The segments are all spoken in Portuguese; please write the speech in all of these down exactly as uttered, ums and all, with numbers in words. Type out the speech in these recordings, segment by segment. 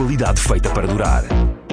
Qualidade feita para durar.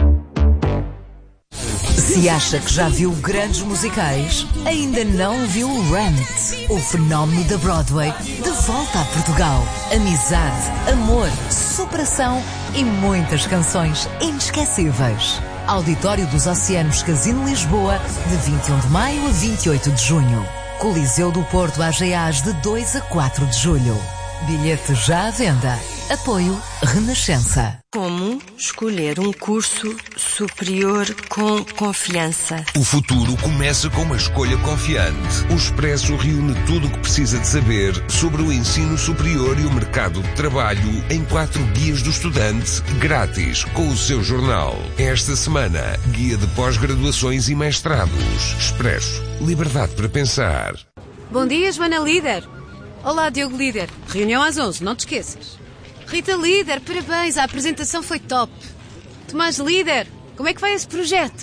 Se acha que já viu grandes musicais, ainda não viu Rent, o fenómeno da Broadway, de volta a Portugal. Amizade, amor, superação e muitas canções inesquecíveis. Auditório dos Oceanos Casino Lisboa, de vinte e um de maio a vinte e oito de junho. Coliseu do Porto A G As, de dois a quatro de julho. Bilhete já à venda. Apoio Renascença. Como escolher um curso superior com confiança? O futuro começa com uma escolha confiante. O Expresso reúne tudo o que precisa de saber sobre o ensino superior e o mercado de trabalho em quatro guias do estudante, grátis, com o seu jornal. Esta semana, guia de pós-graduações e mestrados. Expresso. Liberdade para pensar. Bom dia, Joana Líder. Olá, Diogo Líder. Reunião às onze, não te esqueças. Rita Líder, parabéns, a apresentação foi top. Tomás Líder, como é que vai esse projeto?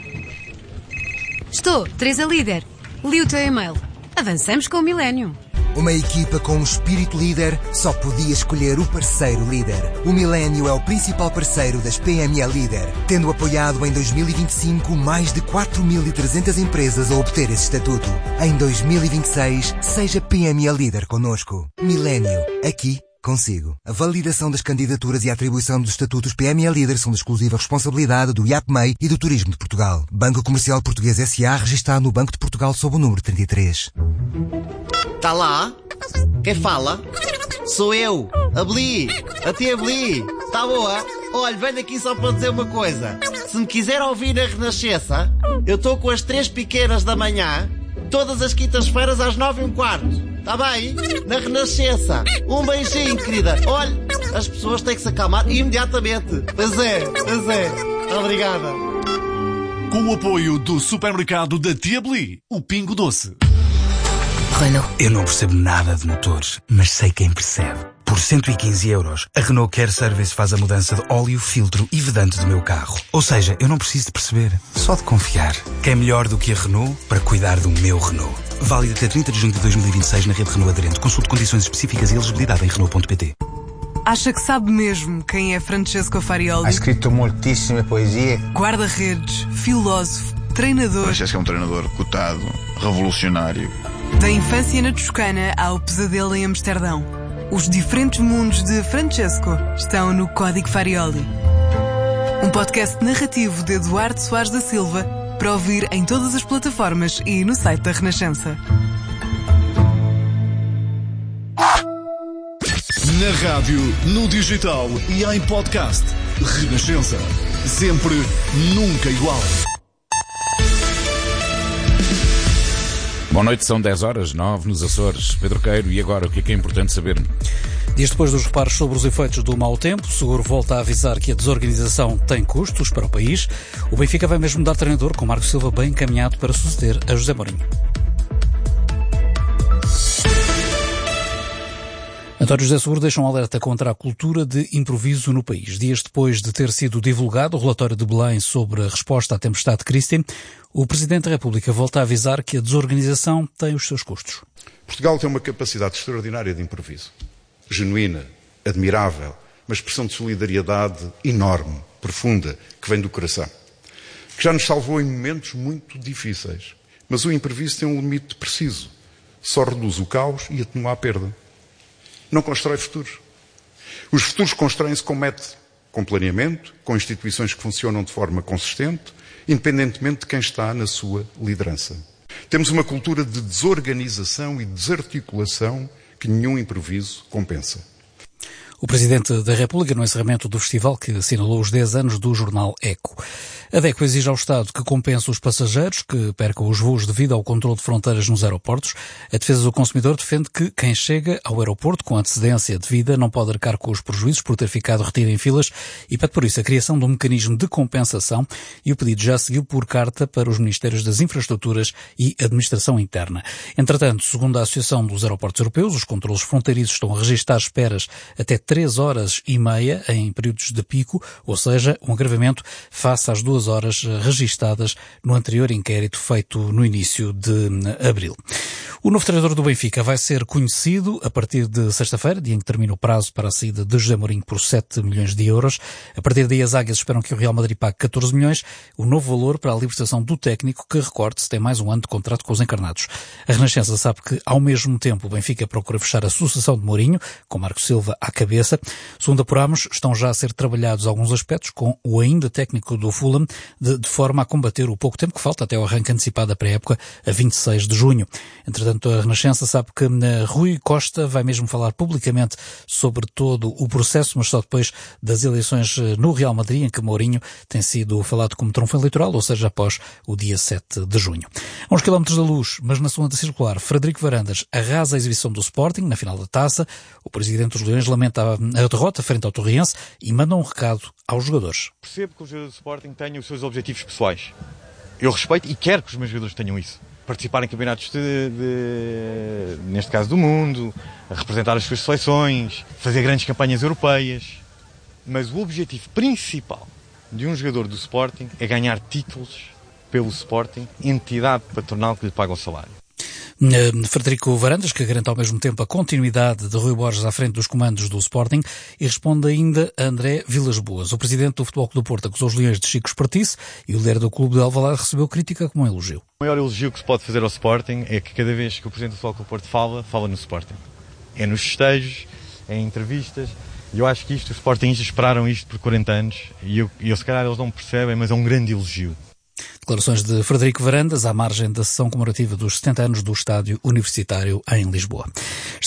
Estou, Teresa Líder. Li o teu e-mail. Avançamos com o Millennium. Uma equipa com um espírito líder só podia escolher o parceiro líder. O Millennium é o principal parceiro das P M E Líder, tendo apoiado em dois mil e vinte e cinco mais de quatro mil e trezentas empresas a obter esse estatuto. Em dois mil e vinte e seis, seja P M E Líder connosco. Millennium, aqui consigo. A validação das candidaturas e a atribuição dos estatutos P M E Líder são de exclusiva responsabilidade do I A P M E I e do Turismo de Portugal. Banco Comercial Português S A, registado no Banco de Portugal sob o número trinta e três. Tá lá? Quem fala? Sou eu, a Bli, a tia Bli. Tá boa? Olha, venho aqui só para dizer uma coisa. Se me quiser ouvir na Renascença, eu estou com as três piqueiras da manhã, todas as quintas-feiras às nove e um quarto. Tá bem? Na Renascença. Um beijinho, querida. Olha, as pessoas têm que se acalmar imediatamente. Pois é, pois é. Obrigada. Com o apoio do supermercado da Tia Bli, o Pingo Doce. Renault. Eu não percebo nada de motores, mas sei quem percebe. Por cento e quinze euros, a Renault Care Service faz a mudança de óleo, filtro e vedante do meu carro. Ou seja, eu não preciso de perceber, só de confiar. Quem é melhor do que a Renault para cuidar do meu Renault? Válido até trinta de junho de dois mil e vinte e seis na rede Renault aderente. Consulte condições específicas e elegibilidade em Renault ponto pt. Acha que sabe mesmo quem é Francesco Farioli? Ha escrito moltissime poesie. Guarda-redes, filósofo, treinador. Francesco é um treinador cotado, revolucionário. Da infância na Toscana ao pesadelo em Amsterdão. Os diferentes mundos de Francesco estão no Código Farioli. Um podcast narrativo de Eduardo Soares da Silva para ouvir em todas as plataformas e no site da Renascença. Na rádio, no digital e em podcast. Renascença. Sempre, nunca igual. Boa noite, são dez horas, nove nos Açores. Pedro Queiro, e agora o que é que é importante saber? Dias depois dos reparos sobre os efeitos do mau tempo, o Seguro volta a avisar que a desorganização tem custos para o país. O Benfica vai mesmo dar treinador, com Marcos Silva bem encaminhado para suceder a José Mourinho. António José Seguro deixa um alerta contra a cultura de improviso no país. Dias depois de ter sido divulgado o relatório de Belém sobre a resposta à tempestade Christine, o Presidente da República volta a avisar que a desorganização tem os seus custos. Portugal tem uma capacidade extraordinária de improviso. Genuína, admirável, uma expressão de solidariedade enorme, profunda, que vem do coração. Que já nos salvou em momentos muito difíceis. Mas o imprevisto tem um limite preciso. Só reduz o caos e atenua a perda. Não constrói futuros. Os futuros constroem-se com método, com planeamento, com instituições que funcionam de forma consistente, independentemente de quem está na sua liderança. Temos uma cultura de desorganização e desarticulação que nenhum improviso compensa. O Presidente da República, no encerramento do festival que assinalou os dez anos do jornal Eco. A DECO exige ao Estado que compense os passageiros que percam os voos devido ao controle de fronteiras nos aeroportos. A Defesa do Consumidor defende que quem chega ao aeroporto com antecedência devida não pode arcar com os prejuízos por ter ficado retido em filas e pede por isso a criação de um mecanismo de compensação, e o pedido já seguiu por carta para os Ministérios das Infraestruturas e Administração Interna. Entretanto, segundo a Associação dos Aeroportos Europeus, os controles fronteiriços estão a registrar esperas até três horas e meia em períodos de pico, ou seja, um agravamento face às duas horas registadas no anterior inquérito feito no início de abril. O novo treinador do Benfica vai ser conhecido a partir de sexta-feira, dia em que termina o prazo para a saída de José Mourinho por sete milhões de euros. A partir daí as águias esperam que o Real Madrid pague catorze milhões, o novo valor para a libertação do técnico que, recorde-se, tem mais um ano de contrato com os encarnados. A Renascença sabe que, ao mesmo tempo, o Benfica procura fechar a sucessão de Mourinho, com Marco Silva à cabeça. Segundo apurámos, estão já a ser trabalhados alguns aspectos com o ainda técnico do Fulham, de, de forma a combater o pouco tempo que falta até ao arranque antecipado da pré-época, a vinte e seis de junho. Entretanto, a Renascença sabe que Rui Costa vai mesmo falar publicamente sobre todo o processo, mas só depois das eleições no Real Madrid, em que Mourinho tem sido falado como trunfo eleitoral, ou seja, após o dia sete de junho. A uns quilómetros da luz, mas na segunda circular, Frederico Varandas arrasa a exibição do Sporting na final da Taça. O presidente dos Leões lamenta a derrota frente ao Torriense e manda um recado aos jogadores. Percebo que os jogadores do Sporting tenham os seus objetivos pessoais. Eu respeito e quero que os meus jogadores tenham isso. Participar em campeonatos, de, de, neste caso do mundo, representar as suas seleções, fazer grandes campanhas europeias. Mas o objetivo principal de um jogador do Sporting é ganhar títulos pelo Sporting, entidade patronal que lhe paga o salário. Frederico Varandas, que garante ao mesmo tempo a continuidade de Rui Borges à frente dos comandos do Sporting, e responde ainda a André Vilas Boas. O presidente do Futebol Clube do Porto acusou os Leões de Chico Espartice e o líder do clube de Alvalade recebeu crítica como um elogio. O maior elogio que se pode fazer ao Sporting é que cada vez que o presidente do Futebol Clube do Porto fala, fala no Sporting. É nos festejos, é em entrevistas, e eu acho que isto, os Sportingistas esperaram isto por quarenta anos, e eu, eu se calhar eles não percebem, mas é um grande elogio. Declarações de Frederico Varandas à margem da sessão comemorativa dos setenta anos do Estádio Universitário em Lisboa.